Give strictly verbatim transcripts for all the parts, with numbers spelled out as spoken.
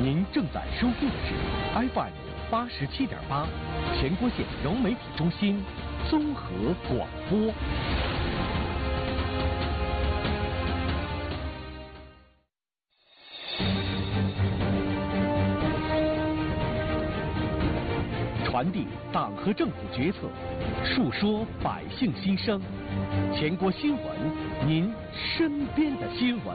您正在收听的是 F M 八十七点八，全国县融媒体中心综合广播。传递党和政府决策，述说百姓心声，全国新闻，您身边的新闻。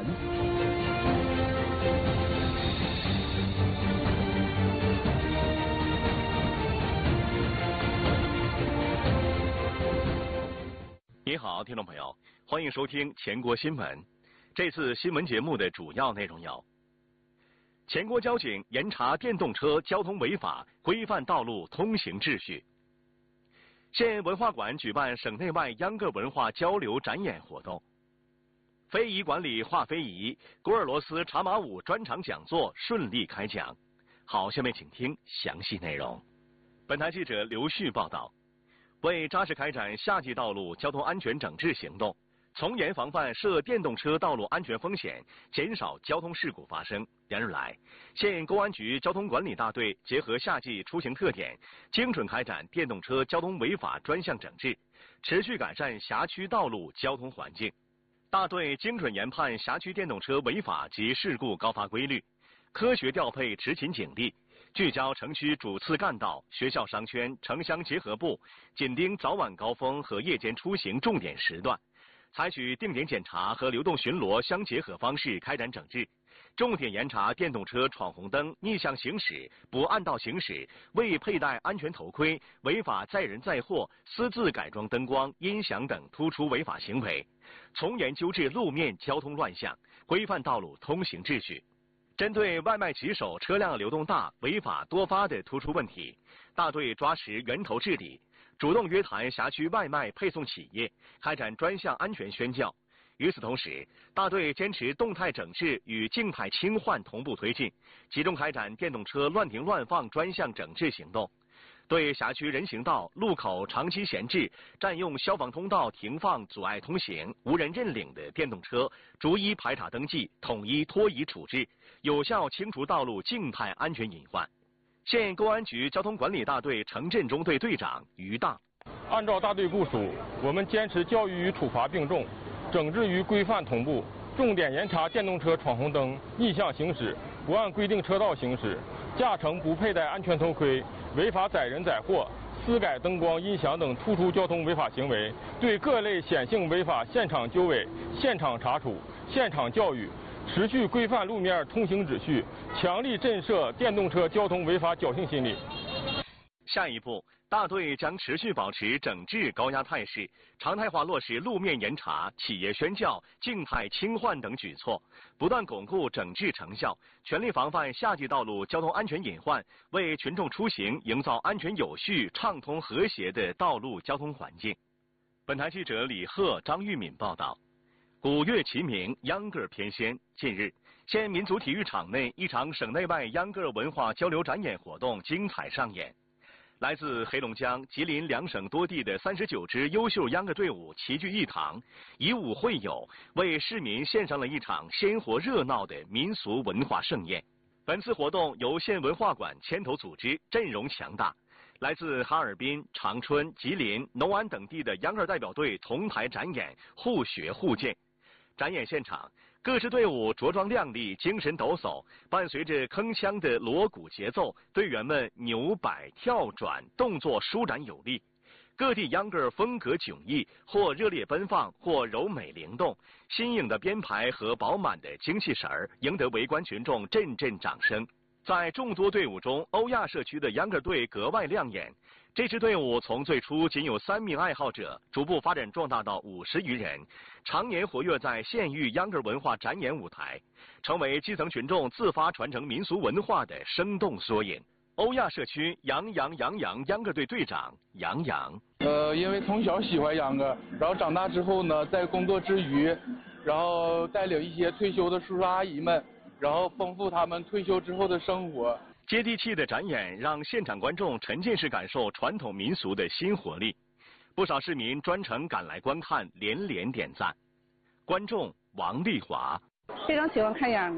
你好，听众朋友，欢迎收听全国新闻。这次新闻节目的主要内容有：全国交警严查电动车交通违法，规范道路通行秩序；县文化馆举办省内外秧歌文化交流展演活动；非遗馆里画非遗，古尔罗斯茶马舞专场讲座顺利开讲。好，下面请听详细内容。本台记者刘旭报道。为扎实开展夏季道路交通安全整治行动，从严防范涉电动车道路安全风险，减少交通事故发生，连日来，县公安局交通管理大队结合夏季出行特点，精准开展电动车交通违法专项整治，持续改善辖区道路交通环境。大队精准研判辖区电动车违法及事故高发规律，科学调配执勤警力，聚焦城区主次干道、学校商圈、城乡结合部，紧盯早晚高峰和夜间出行重点时段，采取定点检查和流动巡逻相结合方式开展整治，重点严查电动车闯红灯、逆向行驶、不按道行驶、未佩戴安全头盔、违法载人载货、私自改装灯光、音响等突出违法行为，从严纠治路面交通乱象，规范道路通行秩序。针对外卖骑手车辆流动大、违法多发的突出问题，大队抓实源头治理，主动约谈辖区外卖配送企业，开展专项安全宣教。与此同时，大队坚持动态整治与静态清换同步推进，集中开展电动车乱停乱放专项整治行动。对辖区人行道、路口长期闲置、占用消防通道停放阻碍通行、无人认领的电动车，逐一排查登记，统一拖移处置，有效清除道路静态安全隐患。县公安局交通管理大队城镇中队队长于大， 按照大队部署，我们坚持教育与处罚并重，整治与规范同步，重点严查电动车闯红灯、逆向行驶、不按规定车道行驶、驾乘不佩戴安全头盔、违法载人载货、私改灯光、音响等突出交通违法行为，对各类显性违法现场纠尾、现场查处、现场教育，持续规范路面通行秩序，强力震慑电动车交通违法侥幸心理。 下一步，大队将持续保持整治高压态势，常态化落实路面严查、企业宣教、静态清换等举措，不断巩固整治成效，全力防范夏季道路交通安全隐患，为群众出行营造安全有序、畅通和谐的道路交通环境。本台记者李贺、张玉敏报道。古乐齐鸣，秧歌翩跹。近日，县民族体育场内一场省内外秧歌文化交流展演活动精彩上演。来自黑龙江、吉林两省多地的三十九支优秀秧歌队伍齐聚一堂，以武会友，为市民献上了一场鲜活热闹的民俗文化盛宴。本次活动由县文化馆牵头组织，阵容强大。来自哈尔滨、长春、吉林、农安等地的秧歌代表队同台展演，互学互鉴。展演现场，各支队伍着装靓丽，精神抖擞，伴随着铿锵的锣鼓节奏，队员们扭摆跳转，动作舒展有力。各地秧歌风格迥异，或热烈奔放，或柔美灵动。新颖的编排和饱满的精气神儿，赢得围观群众阵阵掌声。在众多队伍中，欧亚社区的秧歌队格外亮眼。这支队伍从最初仅有三名爱好者，逐步发展壮大到五十余人，常年活跃在县域秧歌文化展演舞台，成为基层群众自发传承民俗文化的生动缩影。欧亚社区杨洋杨洋秧歌队队长杨洋， 呃，因为从小喜欢秧歌，然后长大之后呢，在工作之余，然后带领一些退休的叔叔阿姨们，然后丰富他们退休之后的生活。 接地气的展演让现场观众沉浸式感受传统民俗的新活力，不少市民专程赶来观看，连连点赞。观众王丽华， 非常喜欢看秧歌，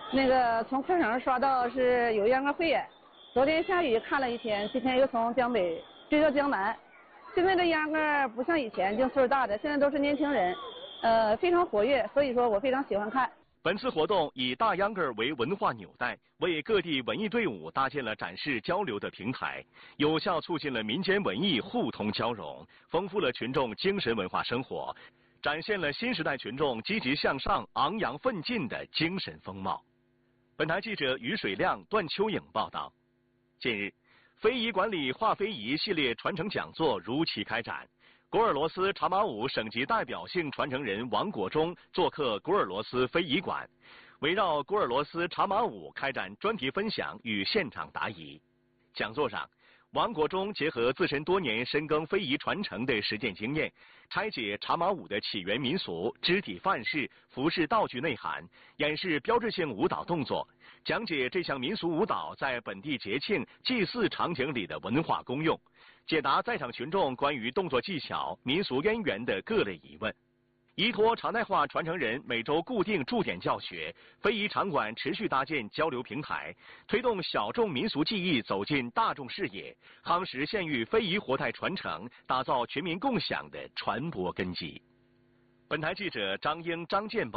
那个从快手上刷到是有秧歌汇演，昨天下雨看了一天，今天又从江北追到江南。现在的秧歌不像以前就岁数大的，现在都是年轻人，呃，非常活跃，所以说我非常喜欢看。 本次活动以大秧歌为文化纽带，为各地文艺队伍搭建了展示交流的平台，有效促进了民间文艺互通交融，丰富了群众精神文化生活，展现了新时代群众积极向上、昂扬奋进的精神风貌。本台记者于水亮、段秋颖报道。近日，非遗管理画非遗系列传承讲座如期开展。古尔罗斯茶马舞省级代表性传承人王国忠做客古尔罗斯非遗馆，围绕古尔罗斯茶马舞开展专题分享与现场答疑。讲座上，王国忠结合自身多年深耕非遗传承的实践经验，拆解茶马舞的起源民俗、肢体范式、服饰道具内涵，演示标志性舞蹈动作，讲解这项民俗舞蹈在本地节庆、祭祀场景里的文化功用，解答在场群众关于动作技巧、民俗渊源的各类疑问。依托常态化传承人每周固定驻点教学，非遗场馆持续搭建交流平台，推动小众民俗技艺走进大众视野，夯实县域非遗活态传承，打造全民共享的传播根基。本台记者张英、张健报。